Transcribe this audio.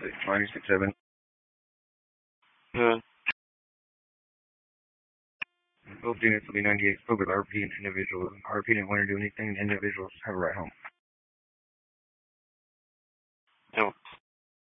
967. Yeah. Both units will be 98 spoke with RP and individuals. RP didn't want to do anything. Individuals have a ride home.